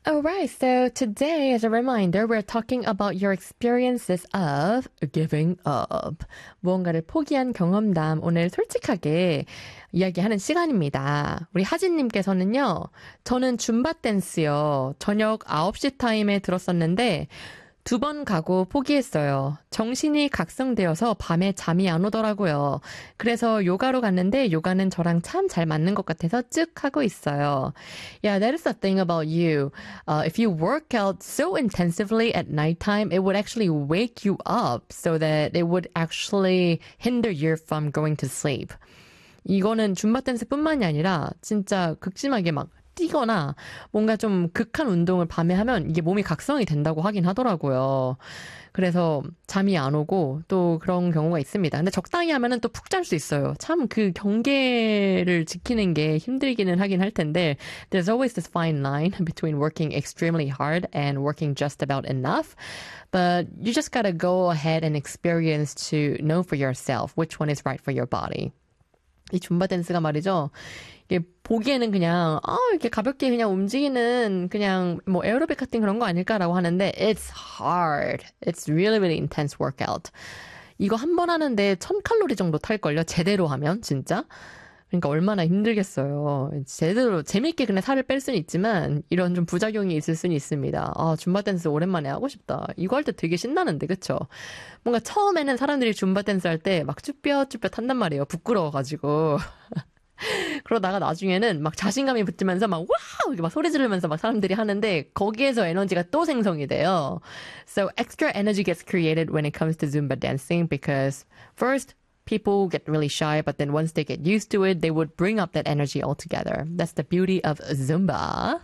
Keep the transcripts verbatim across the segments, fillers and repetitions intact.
Alright, so today, as a reminder, we're talking about your experiences of giving up. 무언가를 포기한 경험담, 오늘 솔직하게 이야기하는 시간입니다. 우리 하진님께서는요, 저는 줌바 댄스요. 저녁 아홉 시 타임에 들었었는데, 두 번 가고 포기했어요. 정신이 각성되어서 밤에 잠이 안 오더라고요. 그래서 요가로 갔는데 요가는 저랑 참 잘 맞는 것 같아서 쭉 하고 있어요. Yeah, that is the thing about you. Uh, if you work out so intensively at nighttime, it would actually wake you up so that it would actually hinder you from going to sleep. 이거는 줌바 댄스뿐만이 아니라 진짜 극심하게 막 뛰거나 뭔가 좀 극한 운동을 밤에 하면 이게 몸이 각성이 된다고 하긴 하더라고요. 그래서 잠이 안 오고 또 그런 경우가 있습니다. 근데 적당히 하면은 또 푹 잘 수 있어요. 참 그 경계를 지키는 게 힘들기는 하긴 할 텐데 there's always this fine line between working extremely hard and working just about enough. But you just gotta go ahead and experience to know for yourself which one is right for your body. 이 줌바 댄스가 말이죠. 이게 보기에는 그냥 아 이렇게 가볍게 그냥 움직이는 그냥 뭐 에어로빅 같은 그런 거 아닐까라고 하는데 it's hard. It's really really intense workout. 이거 한 번 하는데 천 칼로리 정도 탈걸요. 제대로 하면 진짜. 그러니까 얼마나 힘들겠어요. 제대로 재밌게 그냥 살을 뺄 수는 있지만 이런 좀 부작용이 있을 수는 있습니다. 아 줌바 댄스 오랜만에 하고 싶다. 이거 할 때 되게 신나는데 그쵸? 뭔가 처음에는 사람들이 줌바 댄스 할 때 막 쭈뼛쭈뼛 한단 말이에요. 부끄러워가지고. 그러다가 나중에는 막 자신감이 붙으면서 막 와우 이렇게 막 소리 지르면서 막 사람들이 하는데 거기에서 에너지가 또 생성이 돼요. So extra energy gets created when it comes to Zumba dancing because first people get really shy, but then once they get used to it, they would bring up that energy altogether. That's the beauty of Zumba.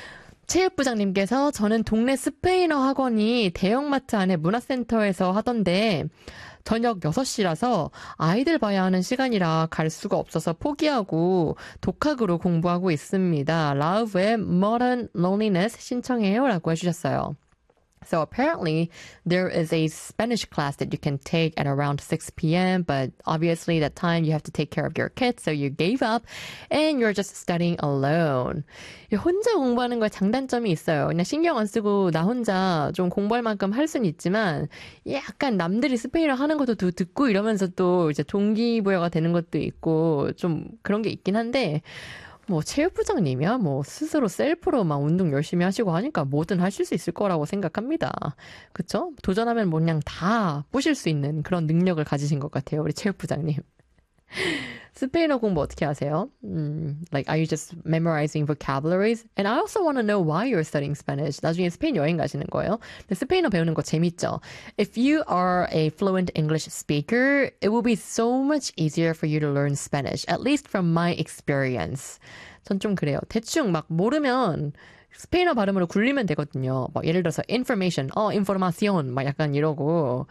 체육부장님께서 저는 동네 스페인어 학원이 대형마트 안에 문화센터에서 하던데 저녁 여섯 시라서 아이들 봐야 하는 시간이라 갈 수가 없어서 포기하고 독학으로 공부하고 있습니다. 라우브의 Modern Loneliness 신청해요 라고 해주셨어요. So apparently there is a Spanish class that you can take at around six p.m. But obviously that time you have to take care of your kids. So you gave up and you're just studying alone. 혼자 공부하는 거에 장단점이 있어요. 그냥 신경 안 쓰고 나 혼자 좀 공부할 만큼 할 수는 있지만 약간 남들이 스페인어 하는 것도 듣고 이러면서 또 이제 동기부여가 되는 것도 있고 좀 그런 게 있긴 한데 뭐 체육부장님이야 뭐 스스로 셀프로 막 운동 열심히 하시고 하니까 뭐든 하실 수 있을 거라고 생각합니다. 그쵸? 도전하면 뭐 그냥 다 부실 수 있는 그런 능력을 가지신 것 같아요. 우리 체육부장님. 스페인어 공부 어떻게 하세요? 음, like, are you just memorizing vocabularies? And I also want to know why you're studying Spanish. 나중에 스페인 여행 가시는 거예요? 근데 스페인어 배우는 거 재밌죠? If you are a fluent English speaker, it will be so much easier for you to learn Spanish, at least from my experience. 전 좀 그래요. 대충 막 모르면 스페인어 발음으로 굴리면 되거든요. 막 예를 들어서 information, 어, información, 막 약간 이러고.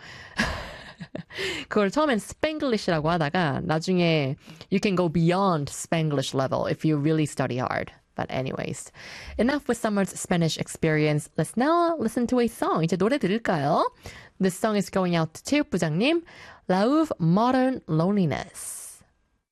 그걸 처음엔 Spanglish라고 하다가 나중에 you can go beyond Spanglish level if you really study hard. But anyways, enough with Summer's Spanish experience. Let's now listen to a song. 이제 노래 들을까요? This song is going out to 체육부장님, Lauv Modern Loneliness.